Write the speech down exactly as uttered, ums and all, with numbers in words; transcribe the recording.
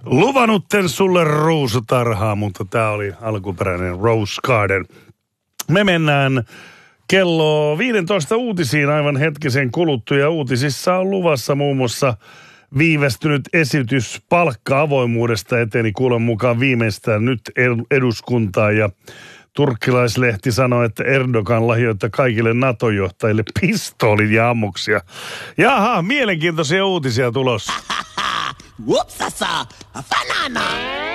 luvanutten sulle ruusutarhaa, mutta tää oli alkuperäinen Rose Garden. Me mennään kello viisitoista uutisiin aivan hetkisen kuluttua. Uutisissa on luvassa muun muassa viivästynyt esitys palkka-avoimuudesta eteni kuulen mukaan viimeistään nyt eduskuntaan. Ja turkkilaislehti sanoi, että Erdogan lahjoittaa kaikille NATO-johtajille pistoolin ja ammuksia. Jaha, mielenkiintoisia uutisia tulossa. Whoopsasa, banana.